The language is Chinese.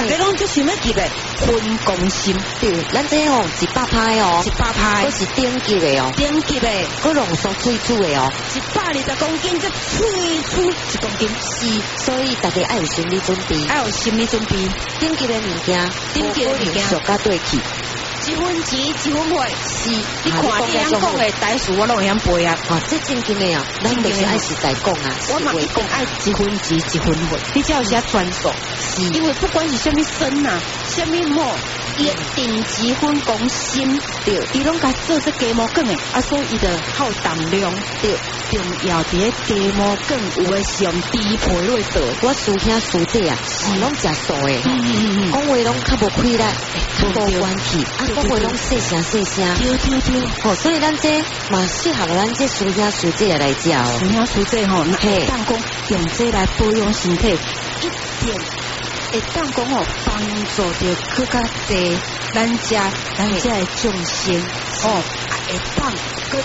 大家拢就想要记的分公心， 对，咱这哦100拍哦 ，100拍， 都是顶级的哦， 顶级的， 佮浓缩水煮的哦 ，120公斤这1公斤， 是，所以大家要有心理准备， 要有心理准备， 顶级的物件， 顶级的物件， 小甲对去。 1分钱1分货， 是， 你看你样讲的台词，我拢会晓背啊。 哦，这正经的啊，咱就是爱实在讲啊， 我嘛一讲爱1分钱1分货，你才有些专属。 是， 因为不管是什么生啊，什么某，伊定期分公心，对，伊拢甲做这鸡毛梗的，啊，所以伊的耗重量，对，重要伫咧鸡毛梗有诶上低配类做。 我师兄师姐啊，是拢食素的，讲话拢较无气力，较无关气，啊，讲话拢细声细声， 对， 哦，所以咱这嘛适合咱这师兄师姐来食哦， 师兄师姐吼，嘿，当讲用这来保养身体，一点会当讲哦，帮助着更加侪咱这的众生哦，会当。